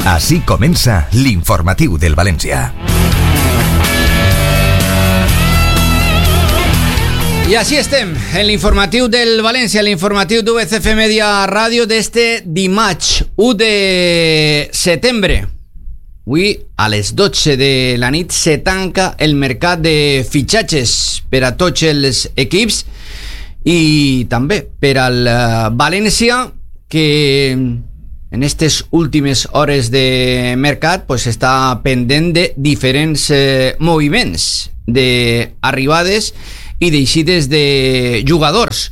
Així comença l'informatiu del València. I així estem, en l'informatiu del València, l'informatiu d'UCF Media Ràdio d'este dimarts 1 de setembre. Avui, a les 12 de la nit, se tanca el mercat de fitxatges per a tots els equips i també per al València, que en aquestes últimes hores de mercat pues, està pendent de diferents moviments d'arribades i d'eixides de jugadors.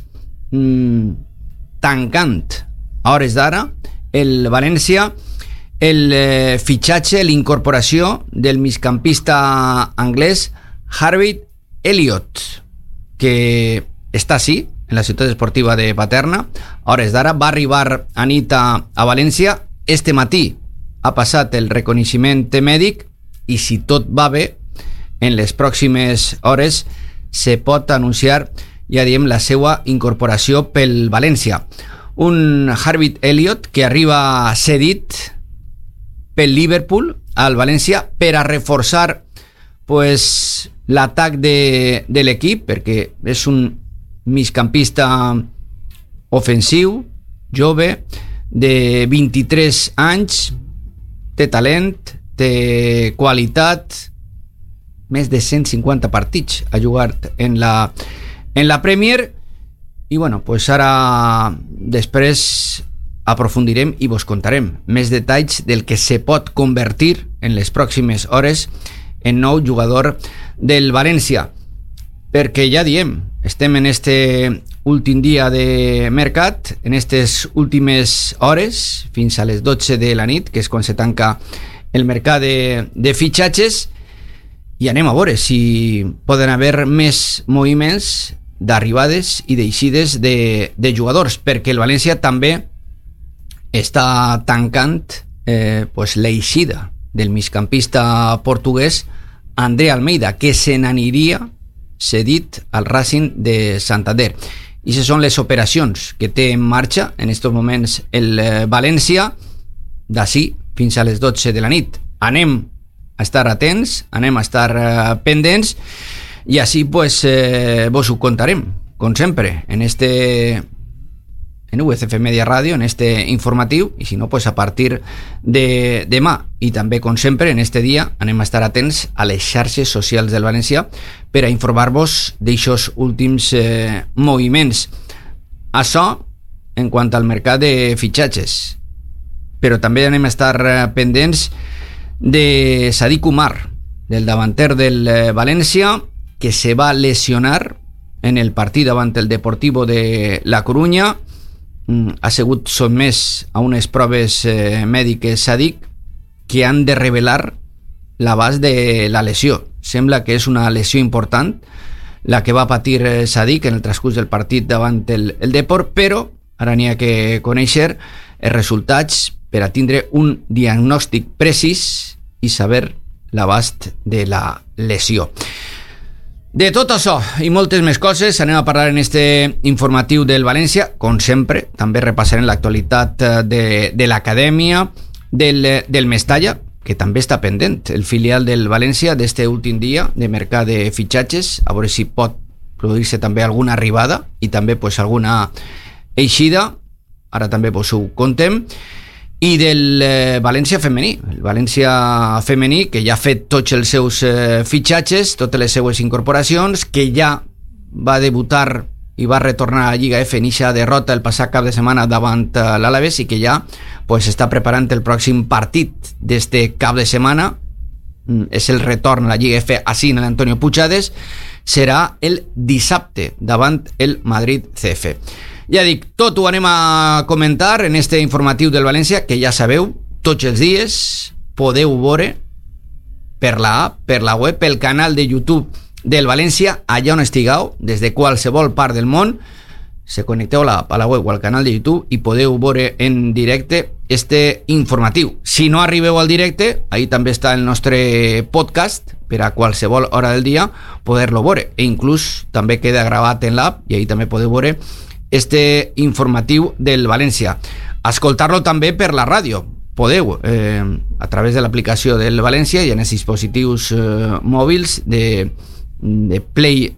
Tancant a hores d'ara el València el fitxatge, l'incorporació del migcampista anglès Harvey Elliott, que està sí en la ciutat esportiva de Paterna. A hores d'ara va arribar a nit a València. Este matí ha passat el reconeixement mèdic i si tot va bé, en les pròximes hores se pot anunciar, ja diem, la seva incorporació pel València. Un Harvey Elliott que arriba cedit pel Liverpool al València per a reforçar pues, l'atac de l'equip, perquè és un migcampista ofensiu, jove, de 23 anys, té talent, té qualitat, més de 150 partits ha jugat en la Premier i bueno, pues ara després aprofundirem i vos contarem més detalls del que se pot convertir en les pròximes hores en nou jugador del València, perquè ja diem, estem en este últim dia de mercat, en aquestes últimes hores fins a les 12 de la nit, que és quan se tanca el mercat de fitxatges, i anem a veure si poden haver més moviments d'arribades i d'eixides de jugadors, perquè el València també està tancant pues, l'eixida del migcampista portuguès André Almeida, que se n'aniria cedit al Racing de Santander. I aquestes són les operacions que té en marxa en aquests moments el València d'ací fins a les 12 de la nit. Anem a estar atents, anem a estar pendents i així pues, vos ho contarem, com sempre, en UCF Media Ràdio, en este informatiu, i si no, pues a partir de demà. I també, com sempre, en este dia anem a estar atents a les xarxes socials del València per a informar-vos d'aixòs últims moviments. Això en quant al mercat de fitxatges. Però també anem a estar pendents de Sadiq Umar, del davanter del València, que se va lesionar en el partit davant el Deportivo de La Corunya. Ha sigut sotmès a unes proves mèdiques Sadiq que han de revelar l'abast de la lesió. Sembla que és una lesió important la que va patir Sadiq en el transcurs del partit davant el Deport, però ara n'hi ha que conèixer els resultats per a tindre un diagnòstic precís i saber l'abast de la lesió. De tot això i moltes més coses anem a parlar en este informatiu del València. Com sempre, també repassarem l'actualitat de l'acadèmia del Mestalla, que també està pendent, el filial del València, d'este últim dia de mercat de fitxatges, a veure si pot produir-se també alguna arribada i també pues, alguna eixida. Ara també vos ho contem. I del València femení, el València femení, que ja ha fet tots els seus fitxatges, totes les seues incorporacions, que ja va debutar i va retornar a la Lliga F en eixa derrota el passat cap de setmana davant l'Alaves i que ja pues, està preparant el pròxim partit d'este cap de setmana. És el retorn a la Lliga F així en l'Antonio Puigades. Serà el dissabte davant el Madrid CF. Ja dic, tot ho anem a comentar en este informatiu del València, que ja sabeu, tots els dies podeu veure per la app, per la web, pel canal de YouTube del València, allà on estigueu, des de qualsevol part del món. Se connecteu a la web o al canal de YouTube i podeu veure en directe este informatiu. Si no arribeu al directe, ahí també està el nostre podcast per a qualsevol hora del dia poder-lo veure, e inclús també queda gravat en l'app i ahí també podeu veure este informatiu del València. Escoltar-lo també per la ràdio. Podeu a través de l'aplicació del València i en els dispositius mòbils de Play,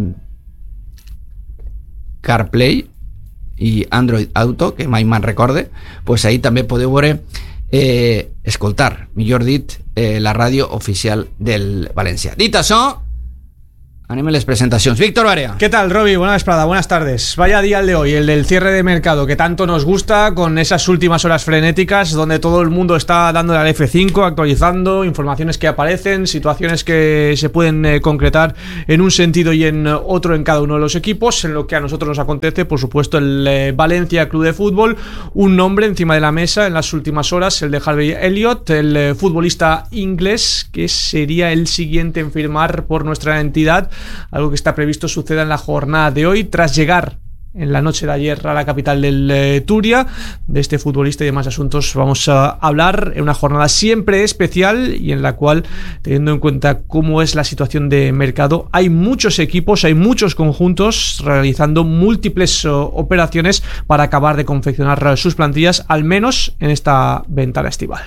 CarPlay i Android Auto, que mai me'n recorde, pues ahí també podeu veure, escoltar, millor dit, la ràdio oficial del València. Dit això, anem a les presentacions. Víctor Barea. ¿Qué tal, Roby? Buena vesprada, buenas tardes. Vaya día el de hoy, el del cierre de mercado que tanto nos gusta, con esas últimas horas frenéticas donde todo el mundo está dándole al F5, actualizando informaciones que aparecen, situaciones que se pueden concretar en un sentido y en otro en cada uno de los equipos. En lo que a nosotros nos acontece, por supuesto, el Valencia Club de Fútbol, un nombre encima de la mesa en las últimas horas, el de Harvey Elliott, el futbolista inglés que sería el siguiente en firmar por nuestra entidad, algo que está previsto suceda en la jornada de hoy, tras llegar en la noche de ayer a la capital del Turia. De este futbolista y demás asuntos vamos a hablar en una jornada siempre especial y en la cual, teniendo en cuenta cómo es la situación de mercado, hay muchos equipos, hay muchos conjuntos realizando múltiples operaciones para acabar de confeccionar sus plantillas, al menos en esta ventana estival.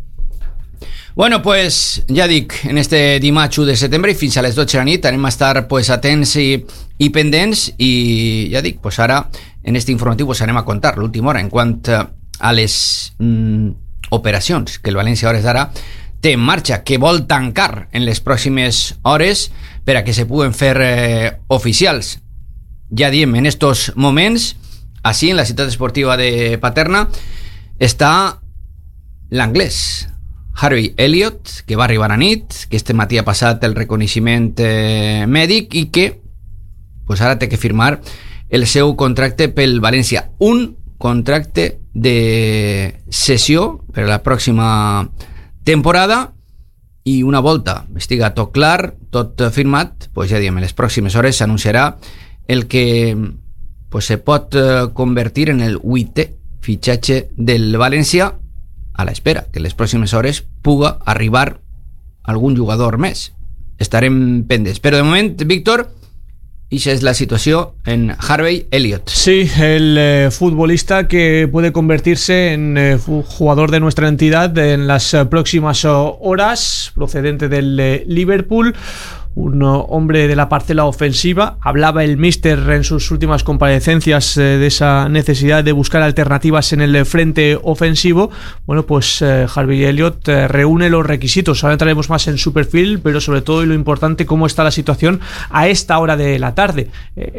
Bueno, pues ja dic, en este dimarts 1 de setembre i fins a les 12 de la nit anem a estar pues, atents i pendents, i ja dic, pues ara en este informatiu pues, anem a contar l'última hora en quant a les operacions que el València a hores d'ara té en marxa, que vol tancar en les pròximes hores per a que se puguen fer oficials. Ja diem, en estos moments, així en la ciutat esportiva de Paterna està l'anglès Harvey Elliott, que va arribar a nit, que este matí ha passat el reconeixement mèdic i que pues ara té que firmar el seu contracte pel València. Un contracte de cessió per a la pròxima temporada i una volta estiga tot clar, tot firmat, pues ja diem, en les pròximes hores s'anunciarà el que pues, se pot convertir en el 8è fitxatge del València, a l'espera que en les pròximes hores puga arribar algun jugador més. Estarem pendents. Però de moment, Víctor, esa es la situación en Harvey Elliott. Sí, el futbolista que puede convertirse en jugador de nuestra entidad en las próximas horas, procedente del Liverpool. Un hombre de la parcela ofensiva. Hablaba el míster en sus últimas comparecencias de esa necesidad de buscar alternativas en el frente ofensivo. Bueno, pues Harvey Elliott reúne los requisitos. Ahora entraremos más en su perfil, pero sobre todo, y lo importante, cómo está la situación a esta hora de la tarde.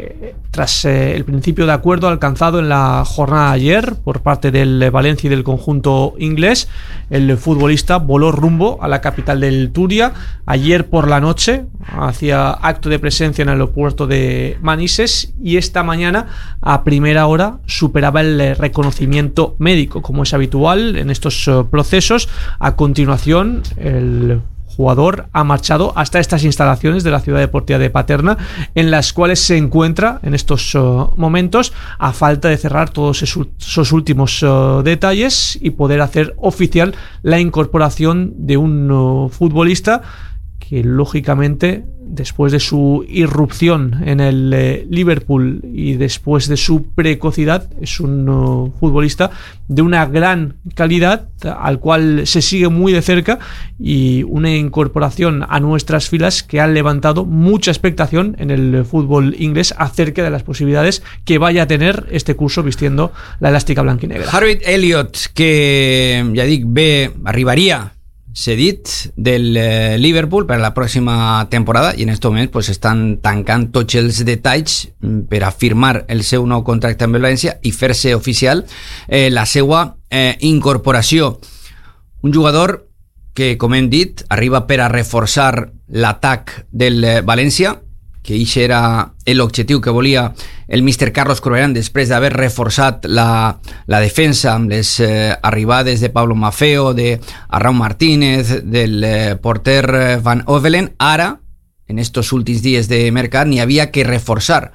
Tras el principio de acuerdo alcanzado en la jornada de ayer por parte del Valencia y del conjunto inglés, el futbolista voló rumbo a la capital del Turia. Ayer por la noche hacía acto de presencia en el aeropuerto de Manises y esta mañana a primera hora superaba el reconocimiento médico, como es habitual en estos procesos. A continuación, el jugador ha marchado hasta estas instalaciones de la Ciudad Deportiva de Paterna, en las cuales se encuentra en estos momentos, a falta de cerrar todos esos últimos detalles y poder hacer oficial la incorporación de un futbolista que, lógicamente, después de su irrupción en el Liverpool y después de su precocidad, es un futbolista de una gran calidad, al cual se sigue muy de cerca, y una incorporación a nuestras filas que ha levantado mucha expectación en el fútbol inglés acerca de las posibilidades que vaya a tener este curso vistiendo la elástica blanquinegra. Harvey Elliott, que ja dic, bé, arribaria cedit del Liverpool per a la pròxima temporada, i en aquest moment pues, estan tancant tots els detalls per a firmar el seu nou contracte amb el València i fer-se oficial la seva incorporació. Un jugador que, com hem dit, arriba per a reforçar l'atac del València, que això era l'objectiu que volia el míster Carlos Corberán després d'haver reforçat la defensa amb les arribades de Pablo Maffeo, de Arrau Martínez, del porter Van Ovelen. Ara, en estos últims dies de mercat, n'hi havia que reforçar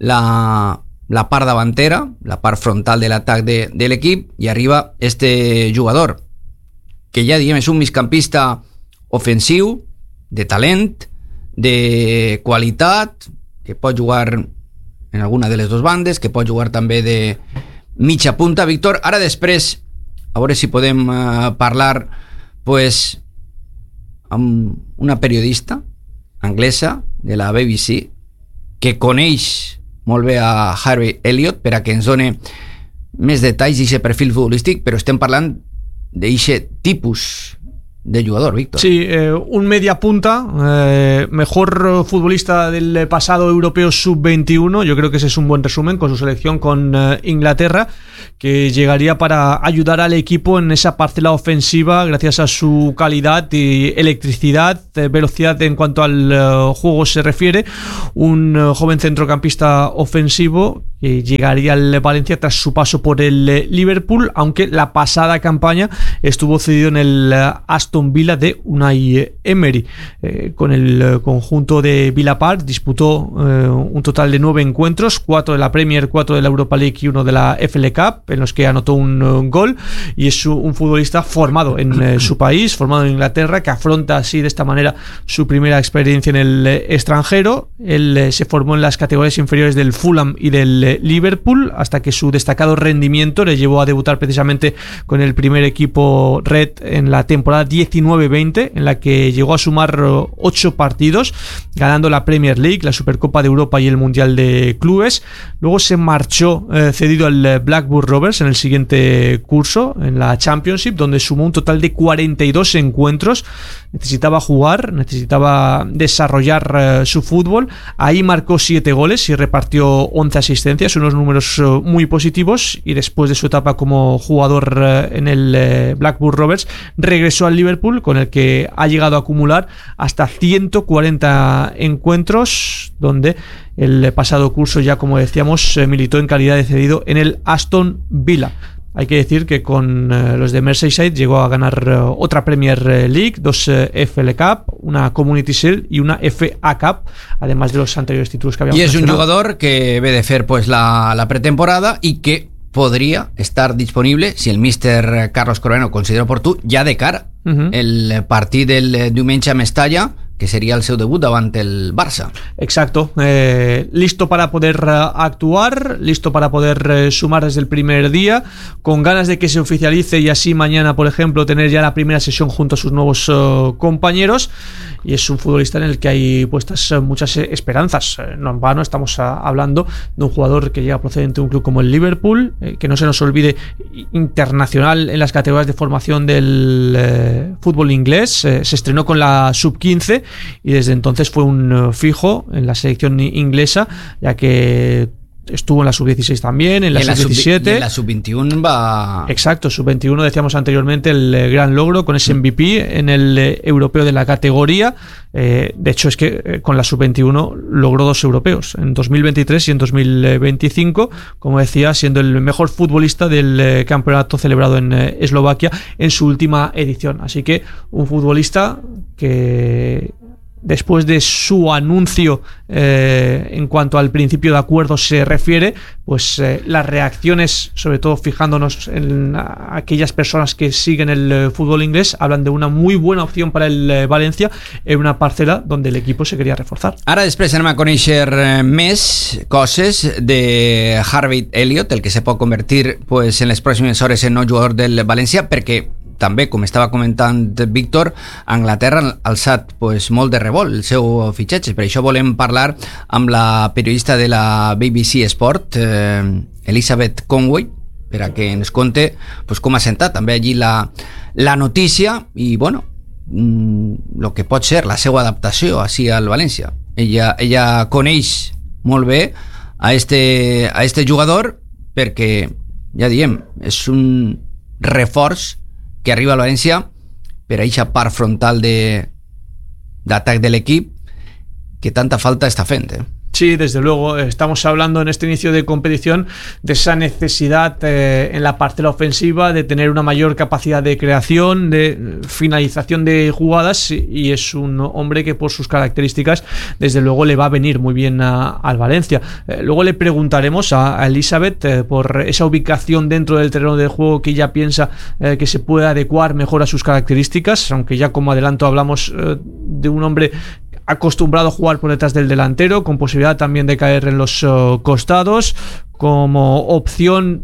la part davantera, la part frontal de l'atac de l'equip, i arriba este jugador, que ja diem és un migcampista ofensiu, de talent, de qualitat, que pot jugar en alguna de les dues bandes, que pot jugar també de mitja punta. Víctor, ara després, a veure si podem parlar pues amb una periodista anglesa de la BBC que coneix molt bé a Harvey Elliott per a que ens doni més detalls d'aquest perfil futbolístic, però estem parlant d'aquest tipus de jugador, Víctor. Sí, un media punta, mejor futbolista del pasado europeo sub-21. Yo creo que ese es un buen resumen con su selección con Inglaterra, que llegaría para ayudar al equipo en esa parcela ofensiva gracias a su calidad y electricidad, velocidad en cuanto al juego se refiere. Un joven centrocampista ofensivo que llegaría al Valencia tras su paso por el Liverpool, aunque la pasada campaña estuvo cedido en el Aston Villa de Unai Emery. Con el conjunto de Villa Park disputó un total de 9 encuentros, 4 de la Premier, 4 de la Europa League y 1 de la FA Cup, en los que anotó un gol, y es un futbolista formado en su país, formado en Inglaterra, que afronta así de esta manera su primera experiencia en el extranjero. Él se formó en las categorías inferiores del Fulham y del Liverpool, hasta que su destacado rendimiento le llevó a debutar precisamente con el primer equipo Red en la temporada 19-20, en la que llegó a sumar 8 partidos, ganando la Premier League, la Supercopa de Europa y el Mundial de Clubes. Luego se marchó cedido al Blackburn Rovers en el siguiente curso, en la Championship, donde sumó un total de 42 encuentros. Necesitaba jugar, necesitaba desarrollar su fútbol. Ahí marcó 7 goles y repartió 11 asistencias, unos números muy positivos, y después de su etapa como jugador en el Blackburn Rovers regresó al Liverpool, con el que ha llegado a acumular hasta 140 encuentros, donde el pasado curso ya, como decíamos, militó en calidad de cedido en el Aston Villa. Hay que decir que con los de Merseyside llegó a ganar otra Premier League, 2 FA Cup, una Community Shield y una FA Cup, además de los anteriores títulos que habíamos mencionado. Y es un jugador que ve de fer pues la pretemporada y que podría estar disponible, si el míster Carlos Corberán ho considera oportú, ja de cara el partit del diumenge a Mestalla, que sería el seu debut davant el Barça. Exacto, listo para poder actuar, listo para poder sumar desde el primer día, con ganas de que se oficialice y así mañana, por ejemplo, tener ya la primera sesión junto a sus nuevos compañeros. Y es un futbolista en el que hay puestas muchas esperanzas. No en vano estamos hablando de un jugador que llega procedente de un club como el Liverpool, que no se nos olvide, internacional en las categorías de formación del fútbol inglés. Se estrenó con la sub-15 y desde entonces fue un fijo en la selección inglesa, ya que estuvo en la sub-16 también, en la sub-17. En la sub-21 va... Exacto, sub-21 decíamos anteriormente, el gran logro con ese MVP en el europeo de la categoría. De hecho, es que con la sub-21 logró 2 europeos, en 2023 y en 2025, como decía, siendo el mejor futbolista del campeonato celebrado en Eslovaquia en su última edición. Así que un futbolista que, después de su anuncio en cuanto al principio de acuerdo se refiere, pues las reacciones, sobre todo fijándonos en aquellas personas que siguen el fútbol inglés, hablan de una muy buena opción para el Valencia en una parcela donde el equipo se quería reforzar. Ara després anem a conèixer més coses de Harvey Elliott, el que se pot convertir pues, en les pròximes hores en nou jugador del València, perquè també, com estava comentant Víctor, Anglaterra ha alçat pues, molt de revolt el seu fitxatge. Per això volem parlar amb la periodista de la BBC Sport, Elizabeth Conway, per a que ens conte pues, com ha sentat també allí la notícia i, bueno, el que pot ser la seva adaptació així al València. Ella coneix molt bé a este jugador perquè, ja diem, és un reforç que arriba al València per a aquesta part frontal d'atac de l'equip que tanta falta està fent. Sí, desde luego, estamos hablando en este inicio de competición de esa necesidad en la parcela ofensiva de tener una mayor capacidad de creación, de finalización de jugadas, y es un hombre que por sus características desde luego le va a venir muy bien al Valencia. Luego le preguntaremos a Elizabeth por esa ubicación dentro del terreno de juego que ella piensa que se puede adecuar mejor a sus características, aunque ya como adelanto hablamos de un hombre acostumbrado a jugar por detrás del delantero, con posibilidad también de caer en los costados, como opción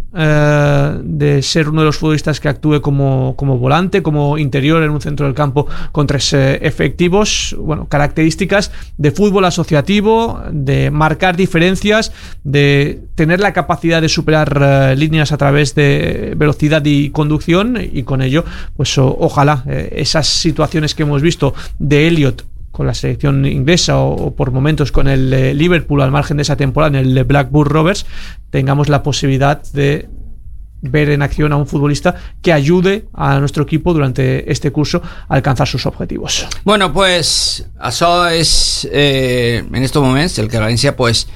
de ser uno de los futbolistas que actúe como volante, como interior en un centro del campo con 3 efectivos. Bueno, características de fútbol asociativo, de marcar diferencias, de tener la capacidad de superar líneas a través de velocidad y conducción, y con ello, pues ojalá esas situaciones que hemos visto de Elliot con la selección inglesa o por momentos con el Liverpool al margen de esa temporada en el Blackburn Rovers, tengamos la posibilidad de ver en acción a un futbolista que ayude a nuestro equipo durante este curso a alcanzar sus objetivos. Bueno, pues això és en estos moments el que València pues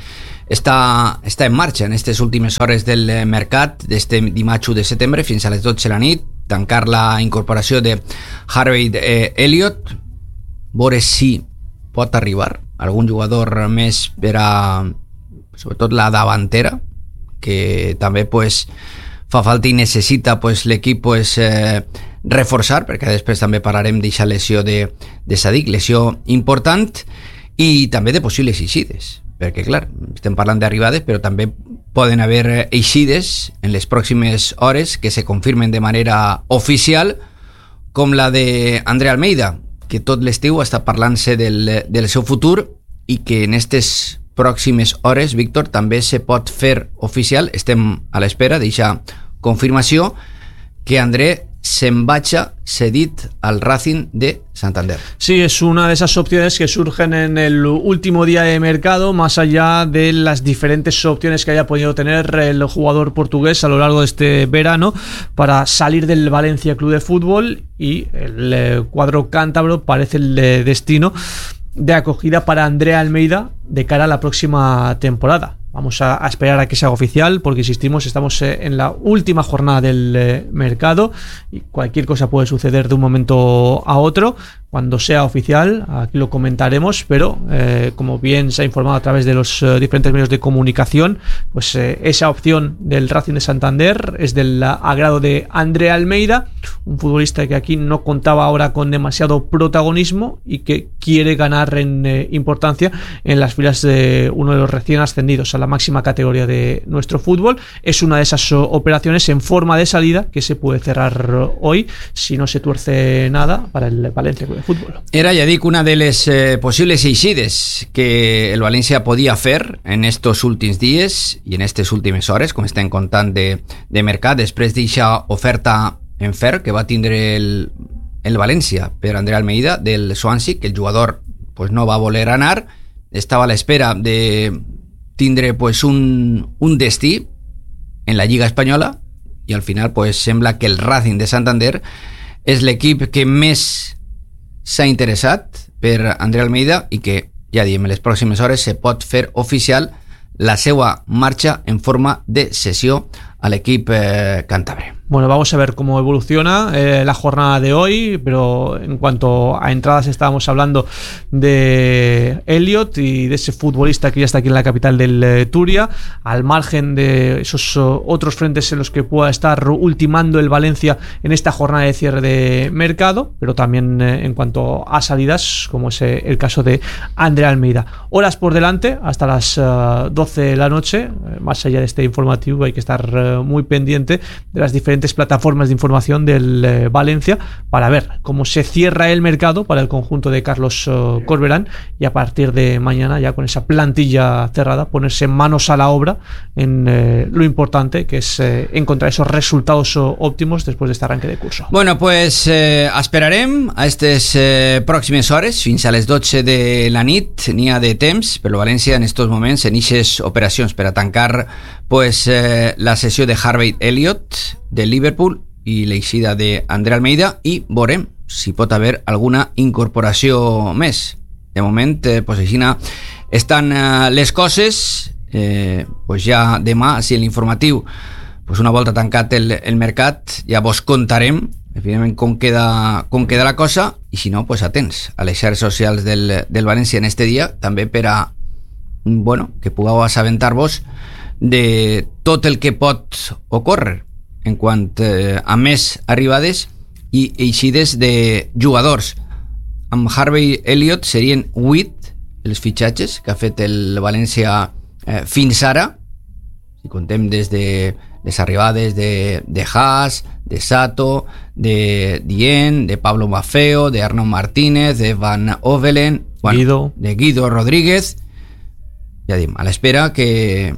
està en marxa en aquestes últimes hores del mercat d'este dimarts 1 de setembre fins a les 12 de la nit, tancar la incorporació de Harvey Elliott, veure si pot arribar algun jugador més per a sobretot la davantera, que també pues fa falta i necessita pues l'equip pues reforçar, perquè després també parlarem d'aquesta lesió de Sadik, lesió important, i també de possibles eixides, perquè clar, estem parlant d'arribades però també poden haver eixides en les pròximes hores que se confirmen de manera oficial, com la de André Almeida, que tot l'estiu està parlant-se del seu futur i que en aquestes pròximes hores, Víctor, també se pot fer oficial, estem a l'espera d'aquesta confirmació, que André se'n vaja cedit al Racing de Santander. Sí, es una de esas opciones que surgen en el último día de mercado, más allá de las diferentes opciones que haya podido tener el jugador portugués a lo largo de este verano para salir del Valencia Club de Fútbol, y el cuadro cántabro parece el destino de acogida para André Almeida de cara a la próxima temporada. Vamos a esperar a que sea oficial, porque insistimos, estamos en la última jornada del mercado y cualquier cosa puede suceder de un momento a otro. Cuando sea oficial, aquí lo comentaremos, pero como bien se ha informado a través de los diferentes medios de comunicación, pues esa opción del Racing de Santander es del agrado de André Almeida, un futbolista que aquí no contaba ahora con demasiado protagonismo y que quiere ganar en importancia en las filas de uno de los recién ascendidos a la máxima categoría de nuestro fútbol. Es una de esas operaciones en forma de salida que se puede cerrar hoy si no se tuerce nada para el Valencia de Fútbol. Era, ja dic, una de les possibles eixides que el València podia fer en estos últims dies i en aquestes últimes hores, com estem contant de mercat, després d'aquesta oferta en fer que va tindre el València per André Almeida del Swansea, que el jugador pues no va voler anar, estava a l'espera de tindre pues un destí en la Lliga Espanyola, i al final pues sembla que el Racing de Santander és l'equip que més s'ha interessat per André Almeida i que, ja diem, en les pròximes hores se pot fer oficial la seva marcha en forma de cesión al equipo cántabre. Bueno, vamos a ver cómo evoluciona la jornada de hoy, pero en cuanto a entradas estábamos hablando de Elliot y de ese futbolista que ya está aquí en la capital del Turia, al margen de esos otros frentes en los que pueda estar ultimando el Valencia en esta jornada de cierre de mercado, pero también en cuanto a salidas, como es el caso de André Almeida. Horas por delante, hasta las 12 de la noche, más allá de este informativo hay que estar muy pendiente de las diferentes plataformas de información del Valencia para ver cómo se cierra el mercado para el conjunto de Carlos Corberán, y a partir de mañana, ya con esa plantilla cerrada, ponerse manos a la obra en lo importante que es encontrar esos resultados óptimos después de este arranque de curso. Bueno, pues esperarem a aquestes pròximes hores fins a les 12 de la nit. N'hi ha de temps, però València en estos moments en eixes operacions per a tancar pues la sessió de Harvey Elliott del Liverpool i l'eixida d'André Almeida, i veurem si pot haver alguna incorporació més. De moment, pues així estan les coses. Pues ja demà, si en l'informatiu pues una volta tancat el mercat, ja vos contarem evidentment com queda la cosa, i si no, pues atents a les xarxes socials del València en este dia, també per a que pugueu assabentar-vos de tot el que pot ocórrer en quant a més arribades i eixides de jugadors. Amb Harvey Elliott serien 8 els fitxatges que ha fet el València fins ara, si contem des de les arribades de Haas, de Sato, de Dien, de Pablo Maffeo, de Arnaud Martínez, de Van Ovelen, bueno, de Guido Rodríguez. Ja dim, a l'espera que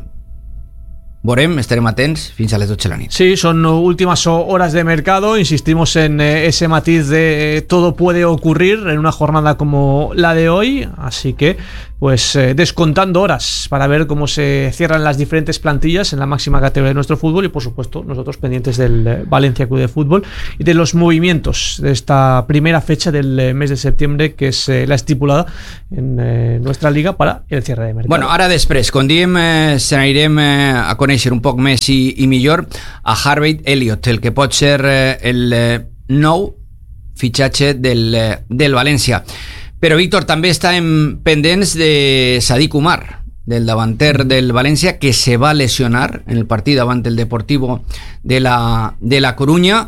veurem, estarem atents fins a les 12 de la nit. Sí, son últimas horas de mercado. Insistimos en ese matiz de todo puede ocurrir en una jornada como la de hoy. Así que, pues, descontando horas para ver cómo se cierran las diferentes plantillas en la máxima categoría de nuestro fútbol. Y, por supuesto, nosotros pendientes del Valencia Club de Fútbol y de los movimientos de esta primera fecha del mes de septiembre, que es la estipulada en nuestra liga para el cierre de mercado. Bueno, ara després, com diem, se n'anirem a conèixer un poc més i millor a Harvey Elliott, el que pot ser el nou fitxatge del València. Però, Víctor, també estem pendents de Sadik Umar, del davanter del València, que se va lesionar en el partit davant el Deportivo de la Corunya.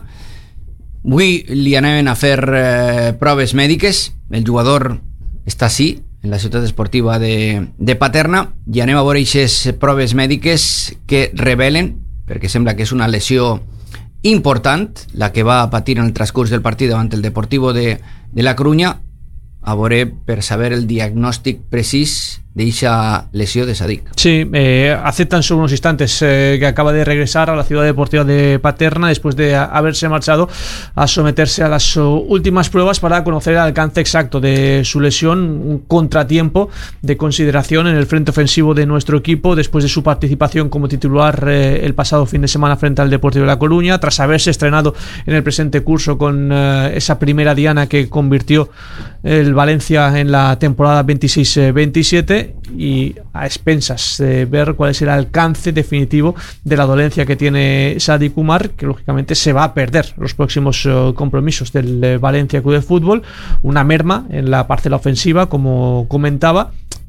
Avui li anaven a fer proves mèdiques. El jugador està sí en la ciutat esportiva de Paterna, i anem a veure aquestes proves mèdiques que revelen, perquè sembla que és una lesió important la que va patir en el transcurs del partit davant el Deportivo de la Corunya, a veure per saber el diagnòstic precís d'eixa lesió de Sadik. Sí, hace tan solo unos instantes que acaba de regresar a la ciudad deportiva de Paterna después de haberse marchado a someterse a las últimas pruebas para conocer el alcance exacto de su lesión, un contratiempo de consideración en el frente ofensivo de nuestro equipo después de su participación como titular el pasado fin de semana frente al Deportivo de La Coruña, tras haberse estrenado en el presente curso con esa primera diana que convirtió el Valencia en la temporada 26-27, y a expensas de ver cuál es el alcance definitivo de la dolencia que tiene Sadik Umar, que lógicamente se va a perder los próximos compromisos del Valencia Club de Fútbol, una merma en la parcela ofensiva, como comentaba,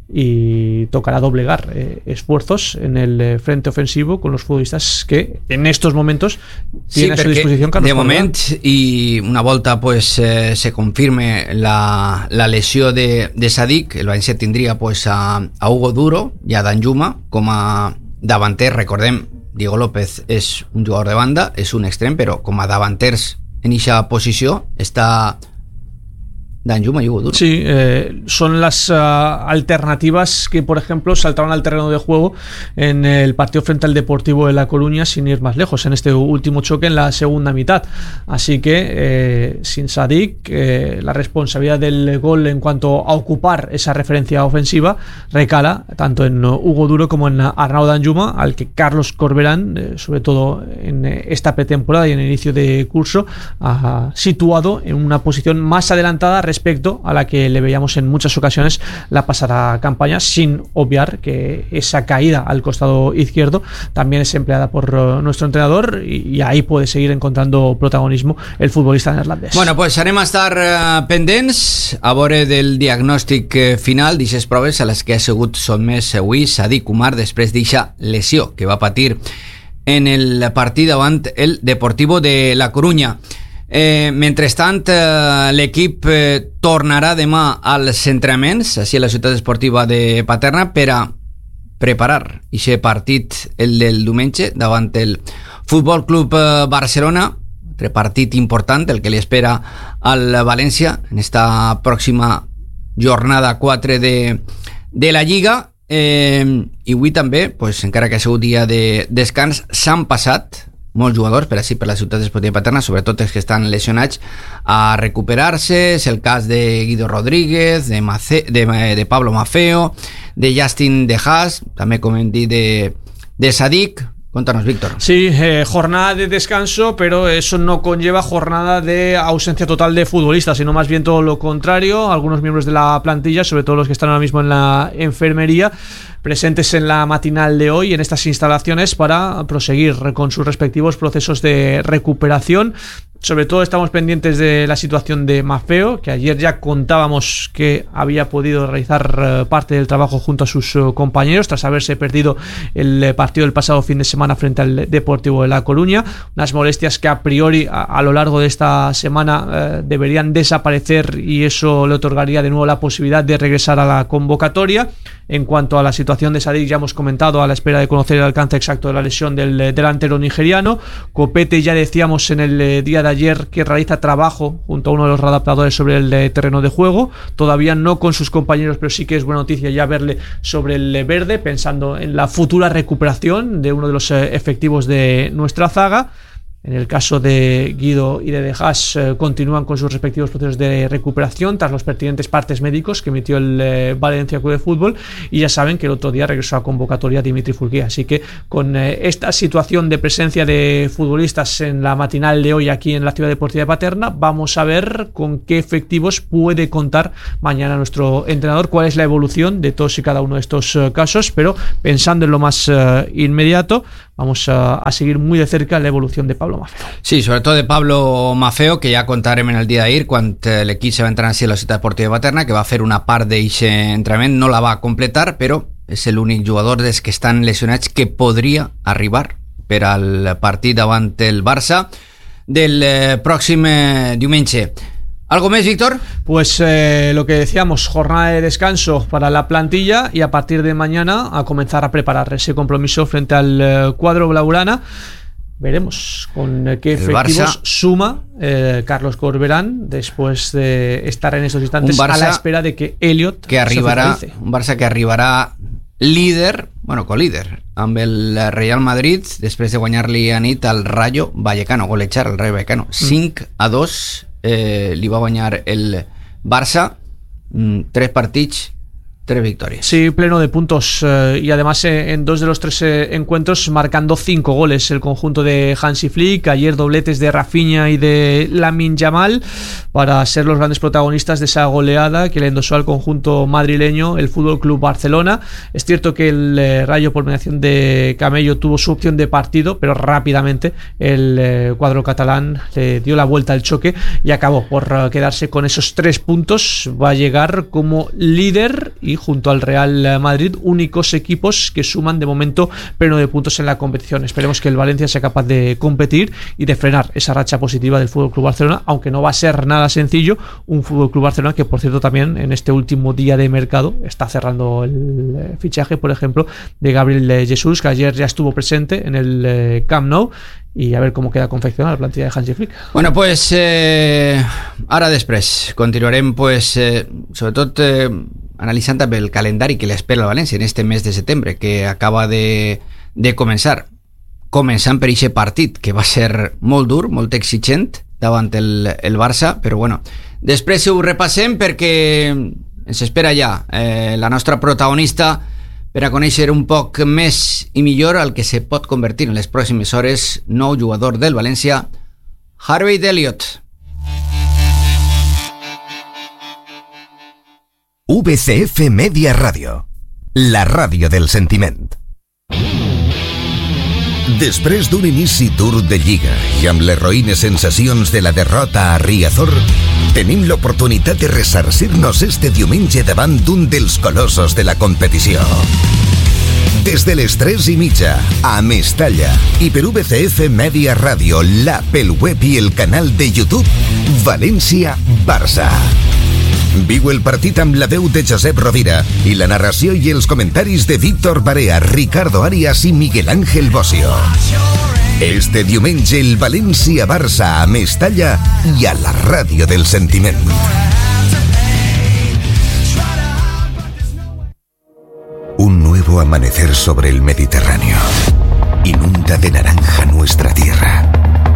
y tocará doblegar esfuerzos en el frente ofensivo con los futbolistas que en estos momentos tienen a su disposición Carlos de moment, i una volta pues, se confirme la lesió de Sadik, el València tindria pues, a Hugo Duro i a Danjuma com a davanter. Recordem, Diego López és un jugador de banda, és un extrem, però com a davanters en eixa posició està Danjuma y Hugo Duro. Sí, son las alternativas que, por ejemplo, saltaron al terreno de juego en el partido frente al Deportivo de La Coruña, sin ir más lejos, en este último choque en la segunda mitad. Así que, sin Sadik, la responsabilidad del gol en cuanto a ocupar esa referencia ofensiva recala tanto en Hugo Duro como en Arnaud Danjuma, al que Carlos Corberán, sobre todo en esta pretemporada y en el inicio de curso, ha situado en una posición más adelantada respecto a la que le veíamos en muchas ocasiones la pasada campaña, sin obviar que esa caída al costado izquierdo también es empleada por nuestro entrenador, y ahí puede seguir encontrando protagonismo el futbolista neerlandès. Bueno, pues anem a estar pendents a veure del diagnòstic final d'aquestes proves a les que ha sigut sotmès avui Sadik Umar després d'eixa lesió que va patir en el partit davant el Deportivo de La Corunya. Mentrestant, l'equip tornarà demà als entrenaments així a la ciutat esportiva de Paterna per a preparar aquest partit, el del diumenge, davant el Futbol Club Barcelona, altre partit important, el que li espera al València en esta pròxima jornada 4 de la Lliga. I avui també, pues, encara que ha sigut dia de descans, s'han passat molts jugadors per així per la ciutat esportiva de Paterna, sobretot els que estan lesionats, a recuperar-se. És el cas de Guido Rodríguez, de Pablo Maffeo, de Justin de Haas, també com hem dit de Sadik. Cuéntanos, Víctor. Sí, jornada de descanso, pero eso no conlleva jornada de ausencia total de futbolistas, sino más bien todo lo contrario. Algunos miembros de la plantilla, sobre todo los que están ahora mismo en la enfermería, presentes en la matinal de hoy en estas instalaciones para proseguir con sus respectivos procesos de recuperación. Sobre todo estamos pendientes de la situación de Maffeo, que ayer ya contábamos que había podido realizar parte del trabajo junto a sus compañeros tras haberse perdido el partido del pasado fin de semana frente al Deportivo de La Coruña. Unas molestias que a priori a lo largo de esta semana deberían desaparecer y eso le otorgaría de nuevo la posibilidad de regresar a la convocatoria. En cuanto a la situación de Sadik, ya hemos comentado, a la espera de conocer el alcance exacto de la lesión del delantero nigeriano. Copete, ya decíamos en el día de ayer que realiza trabajo junto a uno de los readaptadores sobre el terreno de juego, todavía no con sus compañeros, pero sí que es buena noticia ya verle sobre el verde, pensando en la futura recuperación de uno de los efectivos de nuestra zaga. En el caso de Guido y de Dejas, continúan con sus respectivos procesos de recuperación tras los pertinentes partes médicos que emitió el Valencia Club de Fútbol, y ya saben que el otro día regresó a convocatoria Dimitri Fulquí. Así que con esta situación de presencia de futbolistas en la matinal de hoy aquí en la Ciudad Deportiva de Paterna, vamos a ver con qué efectivos puede contar mañana nuestro entrenador, cuál es la evolución de todos y cada uno de estos casos, pero pensando en lo más inmediato, vamos a seguir muy de cerca la evolución de Pablo Maffeo. Sí, sobretot de Pablo Maffeo, que ja contarem en el dia d'ahir quan l'equip se va entrenar a la Ciutat Deportiva de Paterna, que va fer una part d'aquest entrenament, no la va completar, però és l'únic jugador dels que estan lesionats que podria arribar per al partit davant el Barça del pròxim diumenge. ¿Algo más, Víctor? Pues lo que decíamos, jornada de descanso para la plantilla y a partir de mañana a comenzar a preparar ese compromiso frente al cuadro blaugrana. Veremos con qué efectivos suma Carlos Corberán después de estar en estos instantes a la espera de que Elliot que arribarà, un Barça que arribarà líder, bueno, colíder amb el Real Madrid després de guanyar-li a nit al Rayo Vallecano, golejar el Rayo Vallecano 5-2. Li va guanyar el Barça, 3 partits, 3 victorias. Sí, pleno de puntos y además en 2 de los 3 encuentros marcando 5 goles el conjunto de Hansi Flick. Ayer dobletes de Rafinha y de Lamine Yamal para ser los grandes protagonistas de esa goleada que le endosó al conjunto madrileño el Fútbol Club Barcelona. Es cierto que el Rayo, por mediación de Camello, tuvo su opción de partido, pero rápidamente el cuadro catalán le dio la vuelta al choque y acabó por quedarse con esos 3 puntos. Va a llegar como líder y junto al Real Madrid, únicos equipos que suman de momento pleno de puntos en la competición. Esperemos que el Valencia sea capaz de competir y de frenar esa racha positiva del FC Barcelona, aunque no va a ser nada sencillo. Un FC Barcelona que, por cierto, también en este último día de mercado está cerrando el fichaje, por ejemplo, de Gabriel Jesús, que ayer ya estuvo presente en el Camp Nou, y a ver cómo queda confeccionada la plantilla de Hansi Flick. Bueno, pues ara després continuarem, pues sobretot analitzant també el calendari que l'espera el València en este mes de setembre, que acaba de començar, començant per aquest partit que va ser molt dur, molt exigent davant el Barça, però bueno, després ho repassem perquè ens espera ja la nostra protagonista per a conèixer un poc més i millor el que se pot convertir en les pròximes hores nou jugador del València, Harvey Elliott. VCF Media Radio, la ràdio del sentiment. Després d'un inici dur de Lliga i amb les roïnes sensacions de la derrota a Riazor, tenim l'oportunitat de ressarcir-nos este diumenge davant d'un dels colossos de la competició. Des de les 3:30 a Mestalla i per VCF Media Radio, l'app, el web i el canal de YouTube, València-Barça. Viu el partit amb la veu de Josep Rovira i la narració i els comentaris de Víctor Barea, Ricardo Arias i Miguel Ángel Bocio. Este diumenge el València-Barça a Mestalla i a la ràdio del sentiment. Un nuevo amanecer sobre el Mediterráneo inunda de naranja nuestra tierra,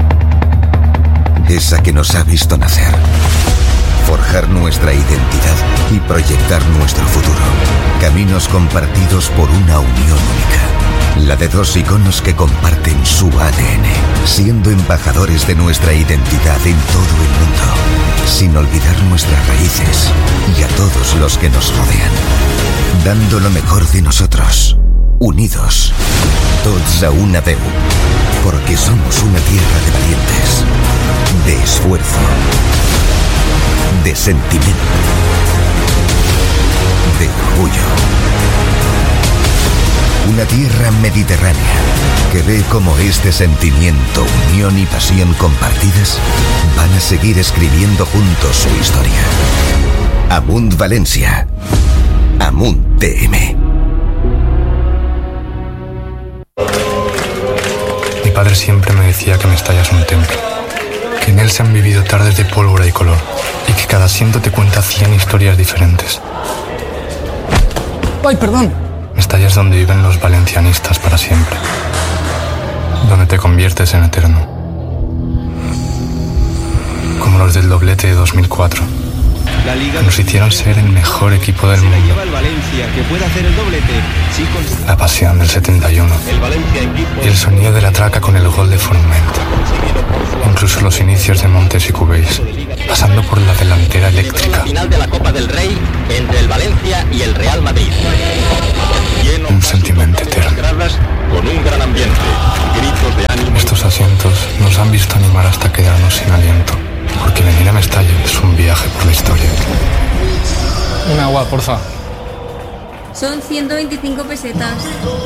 esa que nos ha visto nacer, forjar nuestra identidad y proyectar nuestro futuro. Caminos compartidos por una unión única, la de 2 iconos que comparten su ADN, siendo embajadores de nuestra identidad en todo el mundo, sin olvidar nuestras raíces y a todos los que nos rodean, dando lo mejor de nosotros unidos, tots a una veu, porque somos una tierra de valientes, de esfuerzo, de sentimiento, de orgullo. Una tierra mediterránea que ve cómo este sentimiento, unión y pasión compartidas van a seguir escribiendo juntos su historia. Amunt Valencia. Amunt TM. Mi padre siempre me decía que Mestalla es un templo, que en él se han vivido tardes de pólvora y color, y que cada asiento te cuenta 100 historias diferentes. ¡Ay, perdón! Mestalla es donde viven los valencianistas para siempre, donde te conviertes en eterno, como los del doblete de 2004. Nos hicieron ser el mejor equipo del mundo. La pasión del 71 y el sonido de la traca con el gol de Forment. Incluso los inicios de Montes y Cubells, pasando por la delantera eléctrica. Final de la Copa del Rey entre el Valencia y el Real Madrid. Un sentimiento eterno. Con un gran ambiente, gritos de ánimo. Estos asientos nos han visto animar hasta quedarnos sin aliento, porque venir a Mestalla es un viaje por la historia. Un agua, porfa. Son 125 pesetas.